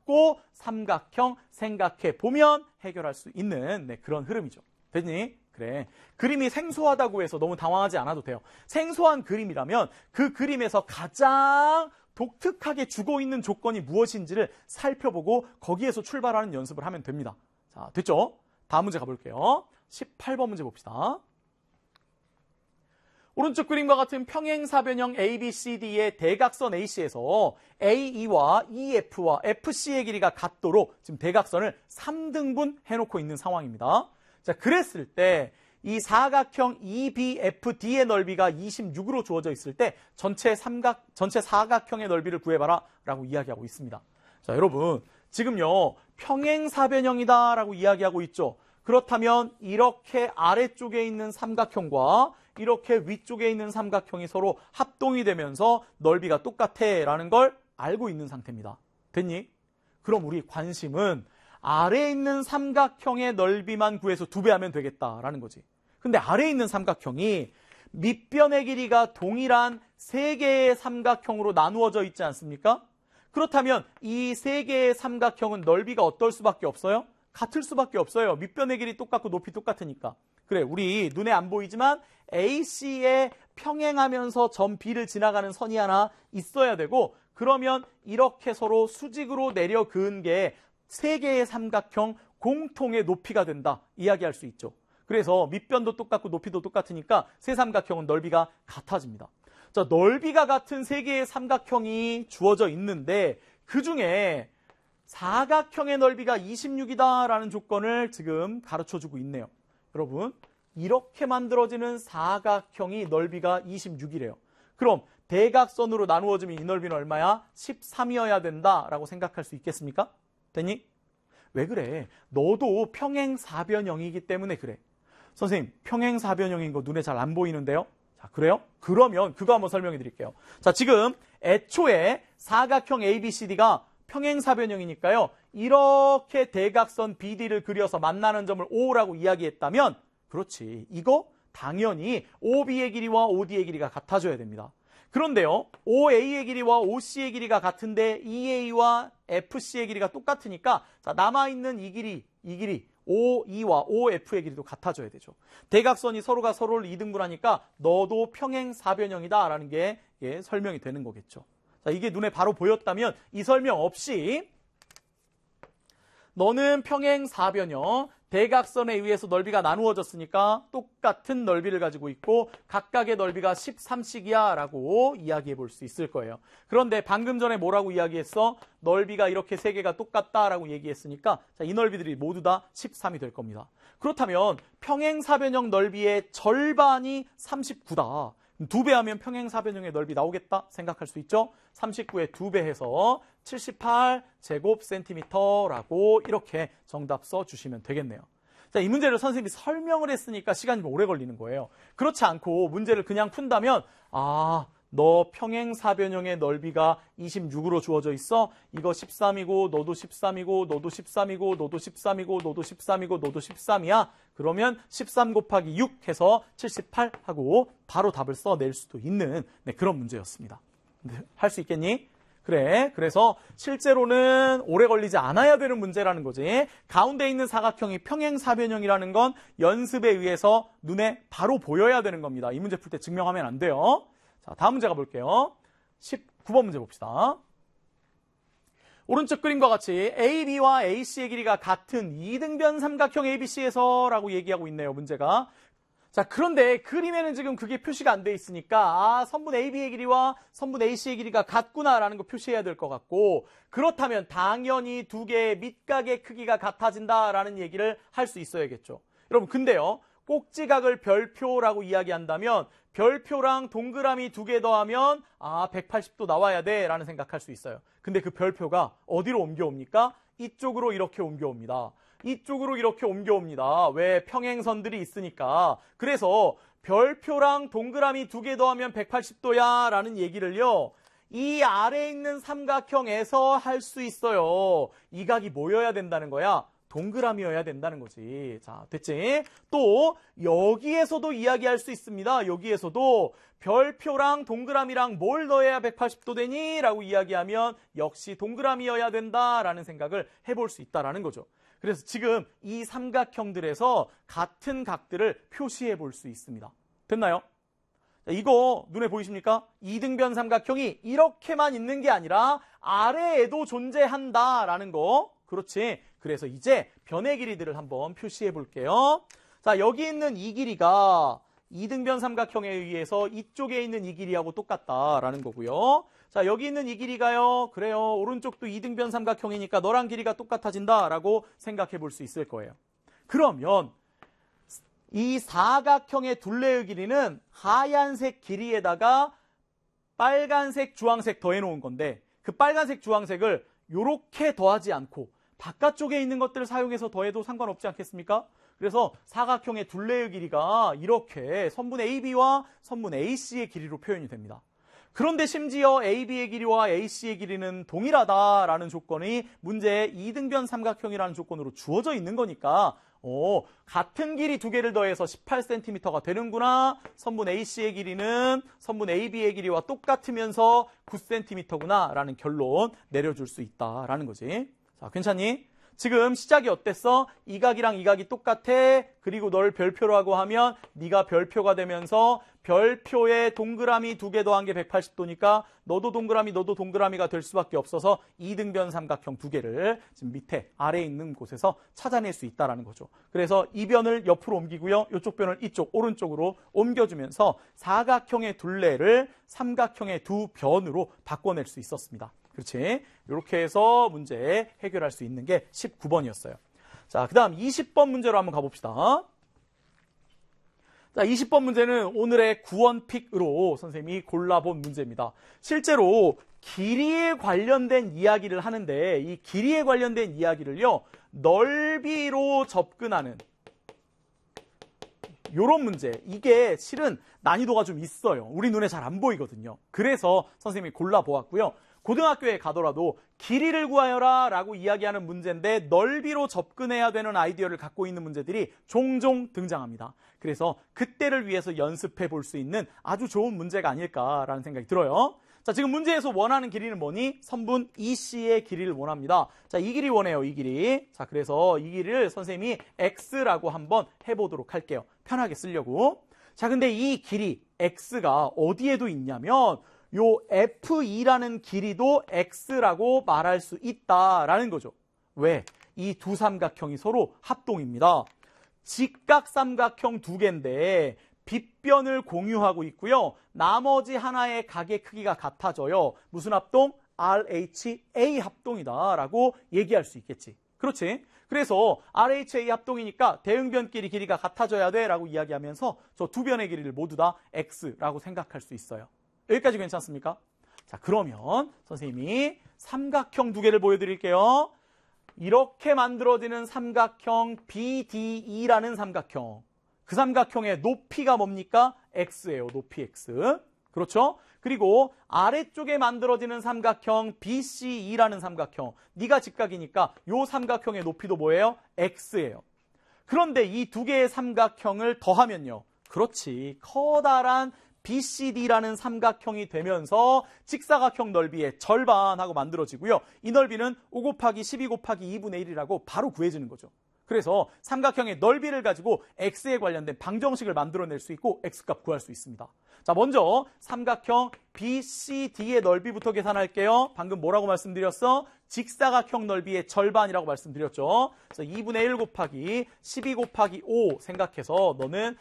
갖고 삼각형 생각해 보면 해결할 수 있는 그런 흐름이죠. 됐니? 그래. 그림이 생소하다고 해서 너무 당황하지 않아도 돼요. 생소한 그림이라면 그 그림에서 가장 독특하게 주고 있는 조건이 무엇인지를 살펴보고 거기에서 출발하는 연습을 하면 됩니다. 자, 됐죠? 다음 문제 가볼게요. 18번 문제 봅시다. 오른쪽 그림과 같은 평행사변형 ABCD의 대각선 AC에서 AE와 EF와 FC의 길이가 같도록 지금 대각선을 3등분 해놓고 있는 상황입니다. 자, 그랬을 때 이 사각형 EBFD의 넓이가 26으로 주어져 있을 때 전체 사각형의 넓이를 구해봐라 라고 이야기하고 있습니다. 자, 여러분 지금요 평행사변형이다 라고 이야기하고 있죠. 그렇다면 이렇게 아래쪽에 있는 삼각형과 이렇게 위쪽에 있는 삼각형이 서로 합동이 되면서 넓이가 똑같아 라는 걸 알고 있는 상태입니다. 됐니? 그럼 우리 관심은 아래에 있는 삼각형의 넓이만 구해서 2배 하면 되겠다라는 거지. 근데 아래에 있는 삼각형이 밑변의 길이가 동일한 3개의 삼각형으로 나누어져 있지 않습니까? 그렇다면 이 3개의 삼각형은 넓이가 어떨 수밖에 없어요? 같을 수밖에 없어요. 밑변의 길이 똑같고 높이 똑같으니까. 그래, 우리 눈에 안 보이지만 AC에 평행하면서 점 B를 지나가는 선이 하나 있어야 되고, 그러면 이렇게 서로 수직으로 내려 그은 게 3개의 삼각형 공통의 높이가 된다 이야기할 수 있죠. 그래서 밑변도 똑같고 높이도 똑같으니까 세 삼각형은 넓이가 같아집니다. 자, 넓이가 같은 3개의 삼각형이 주어져 있는데 그 중에 사각형의 넓이가 26이다라는 조건을 지금 가르쳐주고 있네요. 여러분, 이렇게 만들어지는 사각형이 넓이가 26이래요. 그럼 대각선으로 나누어지면 이 넓이는 얼마야? 13이어야 된다라고 생각할 수 있겠습니까? 됐니? 왜 그래? 너도 평행사변형이기 때문에 그래. 선생님, 평행사변형인 거 눈에 잘 안 보이는데요? 자, 그래요? 그러면 그거 한번 설명해 드릴게요. 자, 지금 애초에 사각형 ABCD가 평행사변형이니까요. 이렇게 대각선 BD를 그려서 만나는 점을 O라고 이야기했다면, 그렇지, 이거 당연히 OB의 길이와 OD의 길이가 같아져야 됩니다. 그런데요, OA의 길이와 OC의 길이가 같은데 EA와 FC의 길이가 똑같으니까 자, 남아있는 이 길이 OE와 OF의 길이도 같아져야 되죠. 대각선이 서로가 서로를 2등분하니까 너도 평행사변형이다 라는 게 설명이 되는 거겠죠. 자, 이게 눈에 바로 보였다면 이 설명 없이 너는 평행사변형, 대각선에 의해서 넓이가 나누어졌으니까 똑같은 넓이를 가지고 있고 각각의 넓이가 13씩이야 라고 이야기해 볼 수 있을 거예요. 그런데 방금 전에 뭐라고 이야기했어? 넓이가 이렇게 3개가 똑같다라고 얘기했으니까 자, 이 넓이들이 모두 다 13이 될 겁니다. 그렇다면 평행사변형 넓이의 절반이 39다. 2배 하면 평행사변형의 넓이 나오겠다 생각할 수 있죠? 39에 2배 해서 78제곱센티미터라고 이렇게 정답 써주시면 되겠네요. 자, 이 문제를 선생님이 설명을 했으니까 시간이 오래 걸리는 거예요. 그렇지 않고 문제를 그냥 푼다면 너 평행사변형의 넓이가 26으로 주어져 있어? 이거 13이고 너도 13이고 너도 13이고 너도 13이고 너도 13이고 너도 13이야? 그러면 13 곱하기 6 해서 78 하고 바로 답을 써낼 수도 있는 그런 문제였습니다. 할 수 있겠니? 그래, 그래서 실제로는 오래 걸리지 않아야 되는 문제라는 거지. 가운데 있는 사각형이 평행사변형이라는 건 연습에 의해서 눈에 바로 보여야 되는 겁니다. 이 문제 풀 때 증명하면 안 돼요. 자, 다음 문제 가볼게요. 19번 문제 봅시다. 오른쪽 그림과 같이 AB와 AC의 길이가 같은 2등변 삼각형 ABC에서 라고 얘기하고 있네요, 문제가. 자, 그런데 그림에는 지금 그게 표시가 안 돼 있으니까 선분 AB의 길이와 선분 AC의 길이가 같구나라는 거 표시해야 될 것 같고, 그렇다면 당연히 두 개의 밑각의 크기가 같아진다라는 얘기를 할 수 있어야겠죠. 여러분, 근데요, 꼭지각을 별표라고 이야기한다면 별표랑 동그라미 2개 더하면 180도 나와야 돼 라는 생각할 수 있어요. 근데 그 별표가 어디로 옮겨옵니까? 이쪽으로 이렇게 옮겨옵니다. 이쪽으로 이렇게 옮겨옵니다. 왜? 평행선들이 있으니까. 그래서 별표랑 동그라미 2개 더하면 180도야 라는 얘기를요, 이 아래에 있는 삼각형에서 할 수 있어요. 이 각이 모여야 된다는 거야. 동그라미여야 된다는 거지. 자, 됐지? 또 여기에서도 이야기할 수 있습니다. 여기에서도 별표랑 동그라미랑 뭘 더해야 180도 되니? 라고 이야기하면 역시 동그라미여야 된다라는 생각을 해볼 수 있다라는 거죠. 그래서 지금 이 삼각형들에서 같은 각들을 표시해 볼 수 있습니다. 됐나요? 자, 이거 눈에 보이십니까? 이등변 삼각형이 이렇게만 있는 게 아니라 아래에도 존재한다라는 거. 그렇지. 그래서 이제 변의 길이들을 한번 표시해 볼게요. 자, 여기 있는 이 길이가 이등변 삼각형에 의해서 이쪽에 있는 이 길이하고 똑같다라는 거고요. 자, 여기 있는 이 길이가요. 그래요. 오른쪽도 이등변 삼각형이니까 너랑 길이가 똑같아진다라고 생각해 볼 수 있을 거예요. 그러면 이 사각형의 둘레의 길이는 하얀색 길이에다가 빨간색, 주황색 더해 놓은 건데 그 빨간색, 주황색을 이렇게 더하지 않고 바깥쪽에 있는 것들을 사용해서 더해도 상관없지 않겠습니까? 그래서 사각형의 둘레의 길이가 이렇게 선분 AB와 선분 AC의 길이로 표현이 됩니다. 그런데 심지어 AB의 길이와 AC의 길이는 동일하다라는 조건이 문제의 이등변 삼각형이라는 조건으로 주어져 있는 거니까 같은 길이 두 개를 더해서 18cm가 되는구나. 선분 AC의 길이는 선분 AB의 길이와 똑같으면서 9cm구나 라는 결론 내려줄 수 있다라는 거지. 자, 괜찮니? 지금 시작이 어땠어? 이 각이랑 이 각이 똑같아. 그리고 널 별표로 하고 하면 네가 별표가 되면서 별표에 동그라미 두 개 더한 게 180도니까 너도 동그라미 너도 동그라미가 될 수밖에 없어서 이등변 삼각형 두 개를 지금 밑에 아래에 있는 곳에서 찾아낼 수 있다는 거죠. 그래서 이 변을 옆으로 옮기고요. 이쪽 변을 이쪽 오른쪽으로 옮겨주면서 사각형의 둘레를 삼각형의 두 변으로 바꿔낼 수 있었습니다. 그렇지? 이렇게 해서 문제 해결할 수 있는 게 19번이었어요. 자, 그 다음 20번 문제로 한번 가봅시다. 자, 20번 문제는 오늘의 구원픽으로 선생님이 골라본 문제입니다. 실제로 길이에 관련된 이야기를 하는데 이 길이에 관련된 이야기를요, 넓이로 접근하는 요런 문제, 이게 실은 난이도가 좀 있어요. 우리 눈에 잘 안 보이거든요. 그래서 선생님이 골라보았고요. 고등학교에 가더라도 길이를 구하여라 라고 이야기하는 문제인데 넓이로 접근해야 되는 아이디어를 갖고 있는 문제들이 종종 등장합니다. 그래서 그때를 위해서 연습해 볼 수 있는 아주 좋은 문제가 아닐까라는 생각이 들어요. 자, 지금 문제에서 원하는 길이는 뭐니? 선분 EC의 길이를 원합니다. 자, 이 길이 원해요, 이 길이. 자, 그래서 이 길이를 선생님이 X라고 한번 해보도록 할게요. 편하게 쓰려고. 자, 근데 이 길이 X가 어디에도 있냐면 요 F2라는 길이도 X라고 말할 수 있다라는 거죠. 왜? 이 두 삼각형이 서로 합동입니다. 직각삼각형 두 개인데 빗변을 공유하고 있고요. 나머지 하나의 각의 크기가 같아져요. 무슨 합동? RHA 합동이다라고 얘기할 수 있겠지. 그렇지? 그래서 RHA 합동이니까 대응변끼리 길이가 같아져야 돼 라고 이야기하면서 저 두 변의 길이를 모두 다 X라고 생각할 수 있어요. 여기까지 괜찮습니까? 자, 그러면 선생님이 삼각형 두 개를 보여드릴게요. 이렇게 만들어지는 삼각형 BDE라는 삼각형. 그 삼각형의 높이가 뭡니까? X예요. 높이 X. 그렇죠? 그리고 아래쪽에 만들어지는 삼각형 BCE라는 삼각형. 네가 직각이니까 이 삼각형의 높이도 뭐예요? X예요. 그런데 이 두 개의 삼각형을 더하면요. 그렇지. 커다란 BCD라는 삼각형이 되면서 직사각형 넓이의 절반하고 만들어지고요. 이 넓이는 5 곱하기 12 곱하기 2분의 1이라고 바로 구해지는 거죠. 그래서 삼각형의 넓이를 가지고 X에 관련된 방정식을 만들어낼 수 있고 X값 구할 수 있습니다. 자, 먼저 삼각형 BCD의 넓이부터 계산할게요. 방금 뭐라고 말씀드렸어? 직사각형 넓이의 절반이라고 말씀드렸죠. 그래서 2분의 1 곱하기 12 곱하기 5 생각해서 너는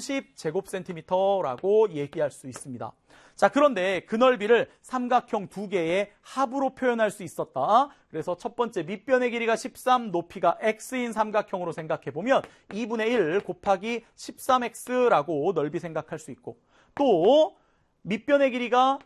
30제곱센티미터라고 얘기할 수 있습니다. 자, 그런데 그 넓이를 삼각형 두 개의 합으로 표현할 수 있었다. 그래서 첫 번째 밑변의 길이가 13, 높이가 x인 삼각형으로 생각해보면 2분의 1 곱하기 13x라고 넓이 생각할 수 있고, 또 밑변의 길이가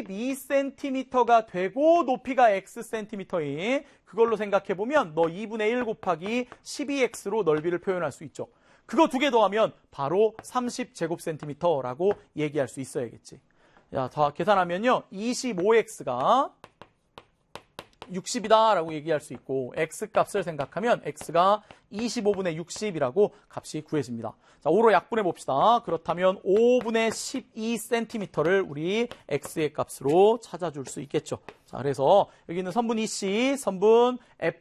12cm가 되고 높이가 xcm인 그걸로 생각해보면 너 2분의 1 곱하기 12x로 넓이를 표현할 수 있죠. 그거 두 개 더하면 바로 30제곱센티미터라고 얘기할 수 있어야겠지. 자, 다 계산하면요. 25x가 60이다라고 얘기할 수 있고 x값을 생각하면 x가 25분의 60이라고 값이 구해집니다. 자, 5로 약분해 봅시다. 그렇다면 5분의 12cm를 우리 x의 값으로 찾아줄 수 있겠죠. 자, 그래서 여기 있는 선분 EC, 선분